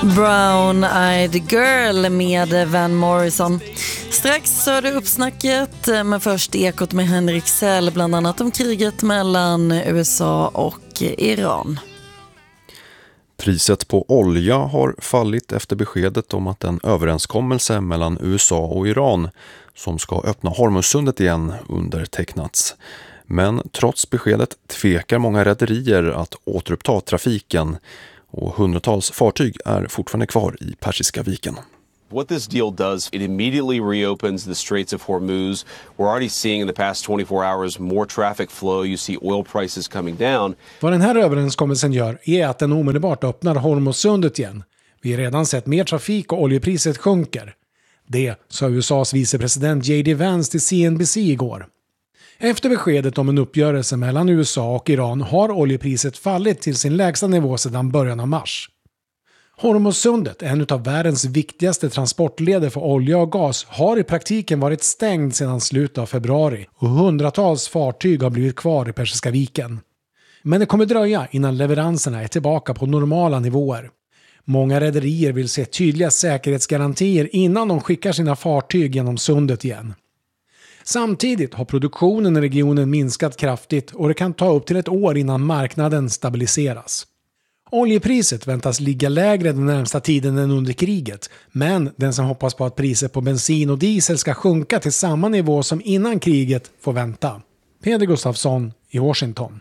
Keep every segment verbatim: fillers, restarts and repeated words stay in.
Brown Eyed Girl med Van Morrison. Strax så är det uppsnacket, men först Ekot med Henrik Sell, bland annat om kriget mellan U S A och Iran. Priset på olja har fallit efter beskedet om att en överenskommelse mellan U S A och Iran som ska öppna Hormuzsundet igen undertecknats. Men trots beskedet tvekar många rederier att återuppta trafiken och hundratals fartyg är fortfarande kvar i Persiska viken. What this deal does, it immediately reopens the Straits of Hormuz. We're already seeing in the past twenty-four hours more traffic flow. You see oil prices coming down. Vad den här överenskommelsen gör är att den omedelbart öppnar Hormuzsundet igen. Vi har redan sett mer trafik och oljepriset sjunker. Det sa U S A:s vicepresident J D Vance till C N B C igår. Efter beskedet om en uppgörelse mellan U S A och Iran har oljepriset fallit till sin lägsta nivå sedan början av mars. Hormuzsundet, en av världens viktigaste transportleder för olja och gas, har i praktiken varit stängd sedan slutet av februari och hundratals fartyg har blivit kvar i Persiska viken. Men det kommer dröja innan leveranserna är tillbaka på normala nivåer. Många rederier vill se tydliga säkerhetsgarantier innan de skickar sina fartyg genom sundet igen. Samtidigt har produktionen i regionen minskat kraftigt och det kan ta upp till ett år innan marknaden stabiliseras. Oljepriset väntas ligga lägre den närmsta tiden än under kriget, men den som hoppas på att priset på bensin och diesel ska sjunka till samma nivå som innan kriget får vänta. Peder Gustafsson i Washington.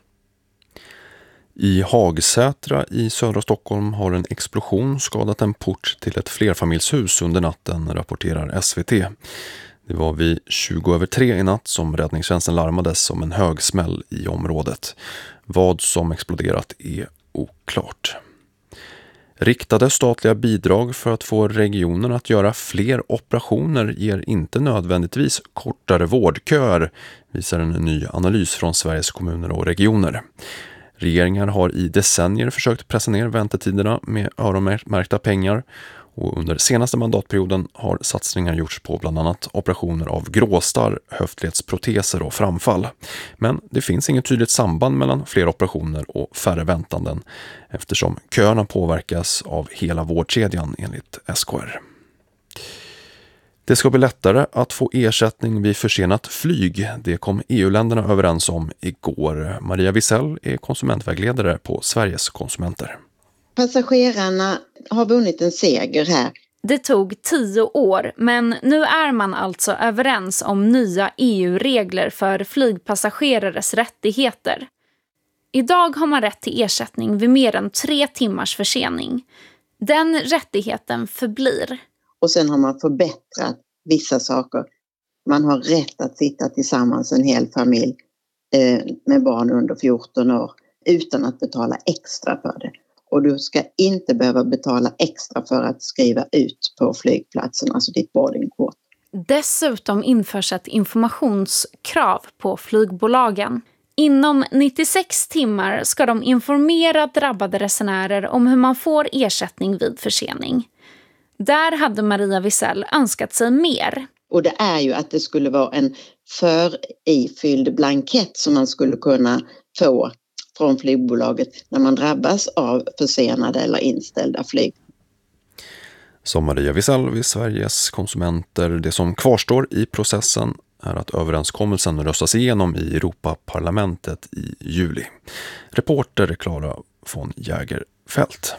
I Hagsätra i södra Stockholm har en explosion skadat en port till ett flerfamiljshus under natten, rapporterar S V T. Det var vid tjugo över tre i natt som räddningstjänsten larmades om en hög smäll i området. Vad som exploderat är oklart. Riktade statliga bidrag för att få regionen att göra fler operationer ger inte nödvändigtvis kortare vårdköer, visar en ny analys från Sveriges kommuner och regioner. Regeringar har i decennier försökt pressa ner väntetiderna med öronmärkta pengar. Och under senaste mandatperioden har satsningar gjorts på bland annat operationer av gråstarr, höftledsproteser och framfall. Men det finns inget tydligt samband mellan fler operationer och färre väntanden eftersom köerna påverkas av hela vårdkedjan enligt S K R. Det ska bli lättare att få ersättning vid försenat flyg. Det kom E U-länderna överens om igår. Maria Wisell är konsumentvägledare på Sveriges konsumenter. Passagerarna har vunnit en seger här. Det tog tio år, men nu är man alltså överens om nya E U-regler för flygpassagerares rättigheter. Idag har man rätt till ersättning vid mer än tre timmars försening. Den rättigheten förblir. Och sen har man förbättrat vissa saker. Man har rätt att sitta tillsammans en hel familj eh, med barn under fjorton år utan att betala extra för det. Och du ska inte behöva betala extra för att skriva ut på flygplatsen, alltså ditt boardingkort. Dessutom införs ett informationskrav på flygbolagen. Inom nittiosex timmar ska de informera drabbade resenärer om hur man får ersättning vid försening. Där hade Maria Wisell önskat sig mer. Och det är ju att det skulle vara en förifylld blankett som man skulle kunna få från flygbolaget när man drabbas av försenade eller inställda flyg. Som Maria Wisell vid Sveriges konsumenter, det som kvarstår i processen är att överenskommelsen röstas igenom i Europaparlamentet i juli. Reporter Klara von Jägerfält.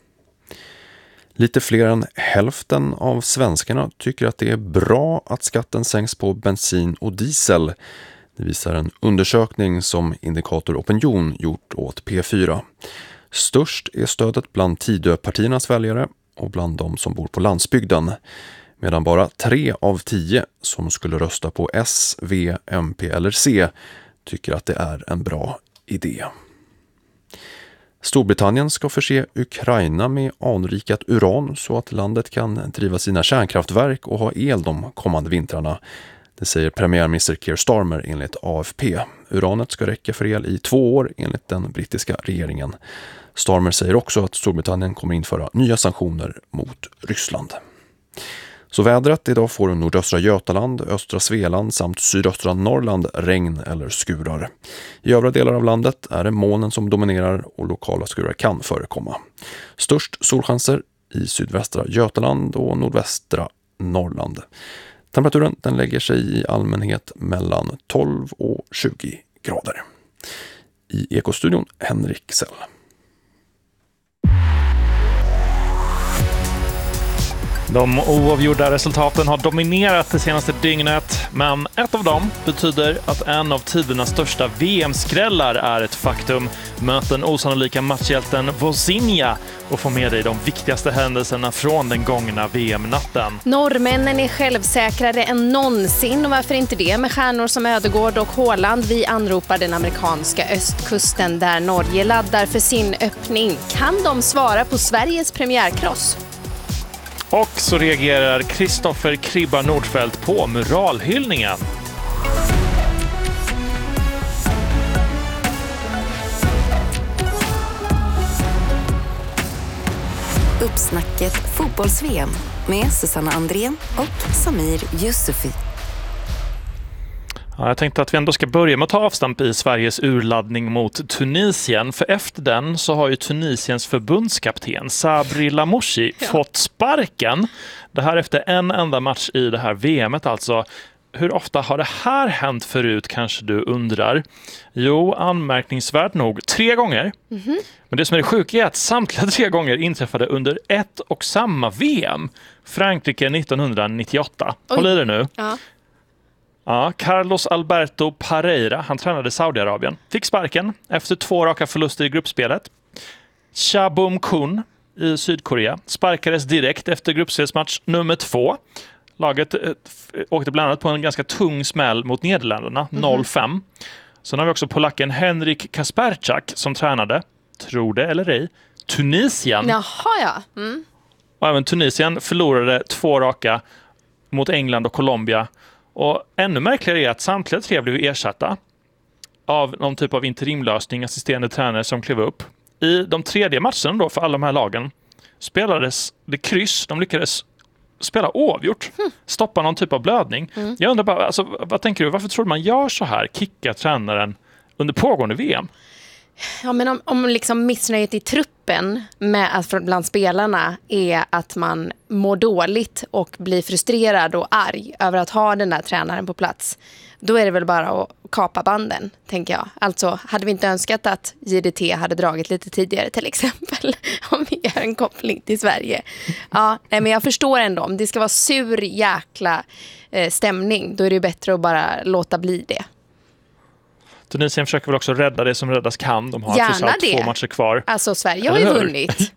Lite fler än hälften av svenskarna tycker att det är bra att skatten sänks på bensin och diesel. Det visar en undersökning som Indikator Opinion gjort åt P fyra. Störst är stödet bland Tidöpartiernas väljare och bland de som bor på landsbygden. Medan bara tre av tio som skulle rösta på S, V, M P eller C tycker att det är en bra idé. Storbritannien ska förse Ukraina med anrikat uran så att landet kan driva sina kärnkraftverk och ha el de kommande vintrarna. Det säger premiärminister Keir Starmer enligt A F P. Uranet ska räcka för el i två år enligt den brittiska regeringen. Starmer säger också att Storbritannien kommer införa nya sanktioner mot Ryssland. Så vädret: idag får nordöstra Götaland, östra Svealand samt sydöstra Norrland regn eller skurar. I övriga delar av landet är det molnen som dominerar och lokala skurar kan förekomma. Störst solchanser i sydvästra Götaland och nordvästra Norrland. Temperaturen den lägger sig i allmänhet mellan tolv och tjugo grader. I Ekostudion Henrik Sell. De oavgjorda resultaten har dominerat det senaste dygnet, men ett av dem betyder att en av tidernas största V M-skrällar är ett faktum. Möt den osannolika matchhjälten Wozniacki och få med dig de viktigaste händelserna från den gångna V M-natten. Norrmännen är självsäkrare än någonsin, och varför inte det med stjärnor som Ödegård och Haaland. Vi anropar den amerikanska östkusten där Norge laddar för sin öppning. Kan de svara på Sveriges premiärkross? Och så reagerar Kristoffer Kribba Nordfeldt på muralhyllningen. Uppsnacket fotbolls-V M med Susanna Andrén och Samir Yusufi. Ja, jag tänkte att vi ändå ska börja med att ta avstamp i Sveriges urladdning mot Tunisien. För efter den så har ju Tunisiens förbundskapten Sabri Lamouchi ja. fått sparken. Det här efter en enda match i det här V M:et alltså. Hur ofta har det här hänt förut, kanske du undrar? Jo, anmärkningsvärt nog tre gånger. Mm-hmm. Men det som är det sjuka är att samtliga tre gånger inträffade under ett och samma V M. Frankrike nittonhundranittioåtta. Oj. Håll i det nu. Ja. Ja, Carlos Alberto Parreira, han tränade Saudiarabien. Fick sparken efter två raka förluster i gruppspelet. Cha Bum-kun i Sydkorea sparkades direkt efter gruppspelsmatch nummer två. Laget eh, åkte bland annat på en ganska tung smäll mot Nederländerna, mm-hmm. noll fem. Sen har vi också polacken Henrik Kasperczak som tränade, tror det eller ej, Tunisien. Jaha, ja. Mm. Och även Tunisien förlorade två raka mot England och Colombia. Och ännu märkligare är att samtliga tre blev ersatta av någon typ av interimlösning, assisterande tränare som klev upp. I de tredje matcherna då för alla de här lagen spelades det kryss. De lyckades spela oavgjort. Mm. Stoppa någon typ av blödning. Mm. Jag undrar bara, alltså, vad tänker du? Varför tror man gör så här? Kicka tränaren under pågående V M? Ja, men om, om liksom missnöjet i truppen med att bland spelarna är att man mår dåligt och blir frustrerad och arg över att ha den där tränaren på plats, då är det väl bara att kapa banden, tänker jag. Alltså, hade vi inte önskat att J D T hade dragit lite tidigare till exempel, om vi gör en koppling till Sverige. Ja, nej, men jag förstår ändå, om det ska vara sur jäkla eh, stämning, då är det bättre att bara låta bli det. Tunisien försöker väl också rädda det som räddas kan. De har Gärna det. två matcher kvar. Alltså, Sverige har ju vunnit.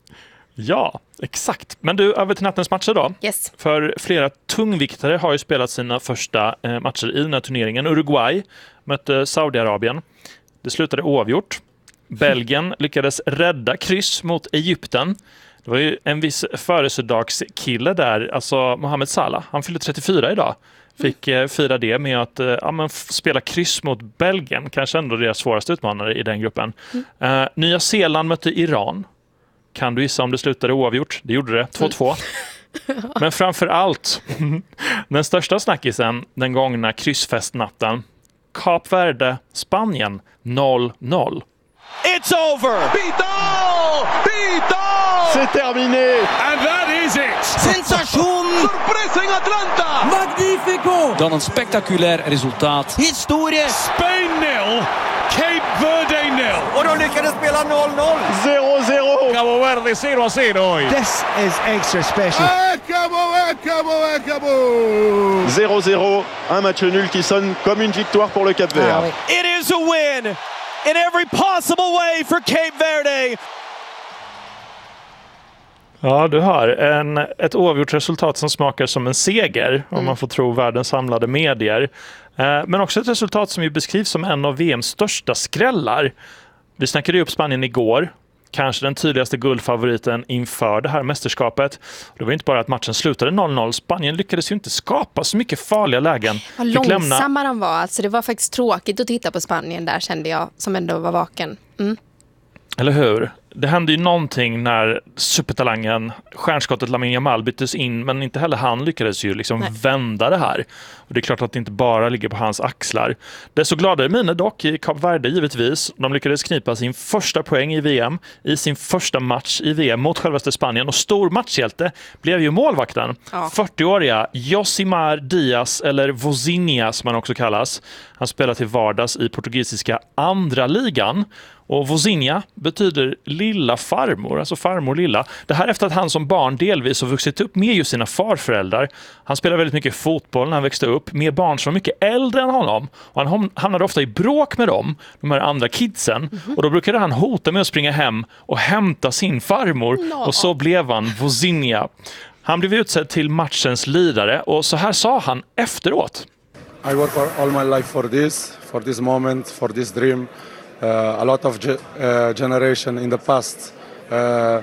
Ja, exakt. Men du, över till nattens matcher då. Yes. För flera tungviktare har ju spelat sina första eh, matcher i den här turneringen. Uruguay mötte Saudiarabien. Det slutade oavgjort. Belgien lyckades rädda kryss mot Egypten. Det var ju en viss födelsedagskille där, alltså Mohamed Salah. Han fyllde trettiofyra idag. Fick eh, fira det med att eh, ja, men f- spela kryss mot Belgien. Kanske ändå deras svåraste utmanare i den gruppen. Mm. Eh, Nya Zeeland mötte Iran. Kan du gissa om det slutade oavgjort? Det gjorde det, två två. Mm. Men framför allt, den största snackisen den gångna kryssfestnatten. Kap Verde, Spanien, noll noll. It's over! Bidal! Bidal! C'est terminé! And that is it! Sensation! Surprising Atlanta! Magnifico! Dan een spectaculair resultaat. Historie! Spain nil, Cape Verde nil. Och de lyckades spela noll noll! zero zero! Cabo Verde zero zero. This is extra special. Acabou, acabou, acabou! zero zero, un match nul qui sonne comme une victoire pour le Cap Vert. Ah, oui. It is a win! In every possible way for Cape Verde. Ja, du har en, ett oavgjort resultat som smakar som en seger, mm. om man får tro världens samlade medier. Eh, men också ett resultat som ju beskrivs som en av V M:s största skrällar. Vi snackade ju upp Spanien igår. Kanske den tydligaste guldfavoriten inför det här mästerskapet. Det var inte bara att matchen slutade noll noll. Spanien lyckades ju inte skapa så mycket farliga lägen. Vad långsamma lämna... de var. Alltså det var faktiskt tråkigt att titta på Spanien där, kände jag, som ändå var vaken. Mm. Eller hur? det hände ju någonting när supertalangen, stjärnskottet Lamine Yamal byttes in, men inte heller han lyckades ju liksom Nej. vända det här. Och det är klart att det inte bara ligger på hans axlar. Det är så gladare miner dock i Kap Verde givetvis. De lyckades knipa sin första poäng i V M i sin första match i V M mot självaste Spanien. Och stor matchhjälte blev ju målvakten. Ja. fyrtioåriga Josimar Diaz, eller Vozinha som han också kallas. Han spelar till vardags i portugisiska andra ligan. Och Vozinha betyder lilla farmor, alltså farmor lilla. Det här efter att han som barn delvis har vuxit upp med just sina farföräldrar. Han spelade väldigt mycket fotboll när han växte upp med barn som var mycket äldre än honom. Och han hamnade ofta i bråk med dem, de här andra kidsen. Mm-hmm. Och då brukade han hota med att springa hem och hämta sin farmor. No. Och så blev han Vozinha. Han blev utsedd till matchens ledare och så här sa han efteråt. I work all my life for this, for this moment, for this dream. Uh, a lot of ge- uh, generation in the past uh,